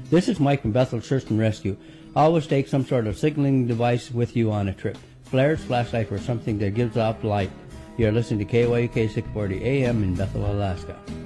This is Mike from Bethel Search and Rescue. Always take some sort of signaling device with you on a trip. Flares, flashlight, or something that gives off light. You're listening to KYUK 640 AM in Bethel, Alaska.